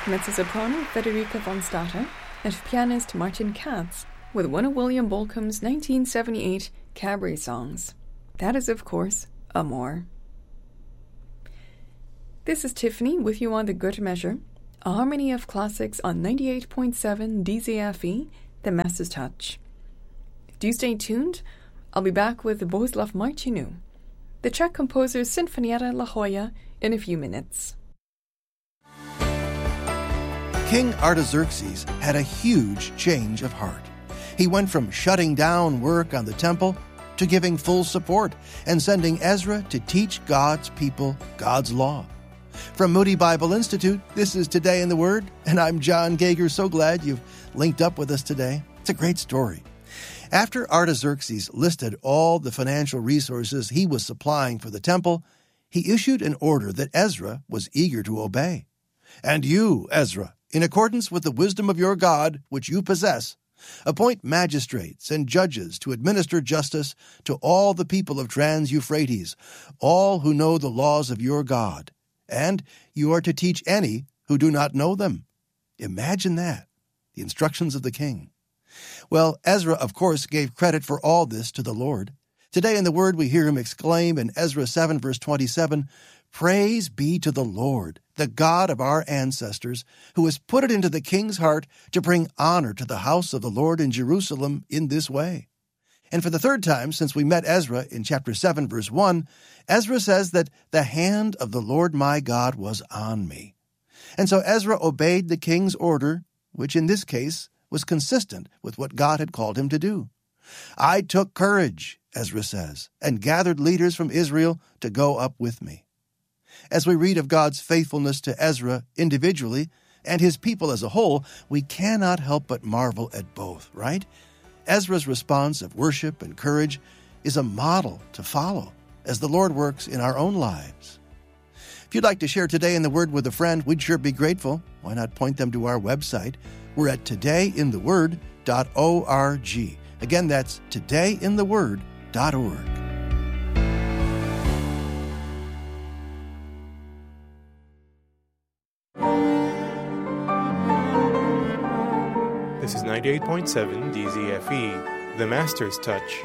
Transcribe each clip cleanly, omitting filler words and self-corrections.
mezzo-soprano Federica von Stata, and pianist Martin Katz, with one of William Bolcom's 1978 cabaret songs. That is, of course, Amor. This is Tiffany with you on The Good Measure, a harmony of classics on 98.7 DZFE, The Master's Touch. Do stay tuned. I'll be back with Bohuslav Martinu, the Czech composer's Sinfonietta La Jolla, in a few minutes. King Artaxerxes had a huge change of heart. He went from shutting down work on the temple to giving full support and sending Ezra to teach God's people God's law. From Moody Bible Institute, this is Today in the Word, and I'm John Gager. So glad you've linked up with us today. It's a great story. After Artaxerxes listed all the financial resources he was supplying for the temple, he issued an order that Ezra was eager to obey. And you, Ezra, in accordance with the wisdom of your God, which you possess, appoint magistrates and judges to administer justice to all the people of Trans-Euphrates, all who know the laws of your God. And you are to teach any who do not know them. Imagine that, the instructions of the king. Well, Ezra, of course, gave credit for all this to the Lord. Today in the Word we hear him exclaim in Ezra 7, verse 27, "Praise be to the Lord, the God of our ancestors, who has put it into the king's heart to bring honor to the house of the Lord in Jerusalem in this way." And for the third time since we met Ezra in chapter 7, verse 1, Ezra says that the hand of the Lord my God was on me. And so Ezra obeyed the king's order, which in this case was consistent with what God had called him to do. "I took courage," Ezra says, "and gathered leaders from Israel to go up with me." As we read of God's faithfulness to Ezra individually and his people as a whole, we cannot help but marvel at both, right? Ezra's response of worship and courage is a model to follow as the Lord works in our own lives. If you'd like to share Today in the Word with a friend, we'd sure be grateful. Why not point them to our website? We're at todayintheword.org. Again, that's todayintheword.org. This is 98.7 DZFE, The Master's Touch.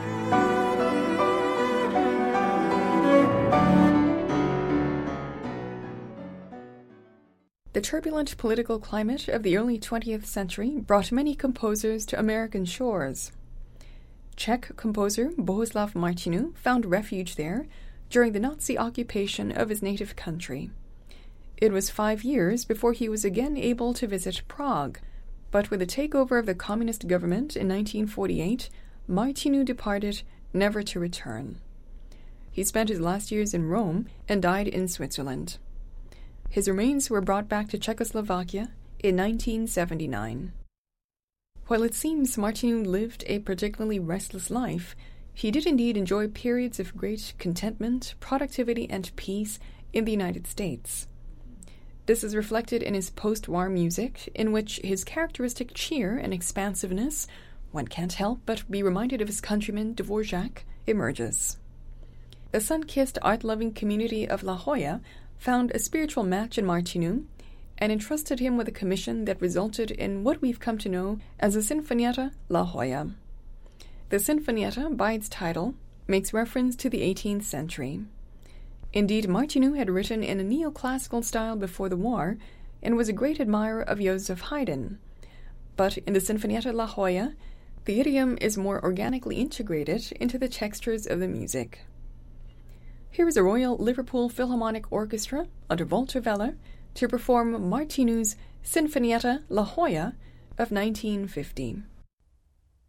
The turbulent political climate of the early 20th century brought many composers to American shores. Czech composer Bohuslav Martinu found refuge there during the Nazi occupation of his native country. It was 5 years before he was again able to visit Prague, but with the takeover of the communist government in 1948, Martinu departed, never to return. He spent his last years in Rome and died in Switzerland. His remains were brought back to Czechoslovakia in 1979. While it seems Martinu lived a particularly restless life, he did indeed enjoy periods of great contentment, productivity, and peace in the United States. This is reflected in his post-war music, in which his characteristic cheer and expansiveness, one can't help but be reminded of his countryman Dvorak, emerges. The sun-kissed, art-loving community of La Jolla found a spiritual match in Martinu and entrusted him with a commission that resulted in what we've come to know as the Sinfonietta La Jolla. The Sinfonietta, by its title, makes reference to the 18th century. Indeed, Martinu had written in a neoclassical style before the war and was a great admirer of Joseph Haydn. But in the Sinfonietta La Jolla, the idiom is more organically integrated into the textures of the music. Here is a Royal Liverpool Philharmonic Orchestra under Walter Weller to perform Martinu's Sinfonietta La Jolla of 1950.